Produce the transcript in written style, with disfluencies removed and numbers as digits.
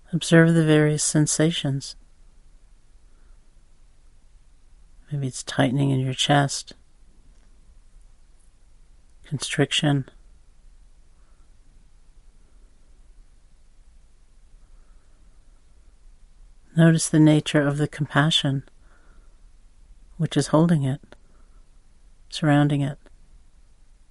Observe the various sensations. Maybe it's tightening in your chest, constriction. Notice the nature of the compassion which is holding it, surrounding it.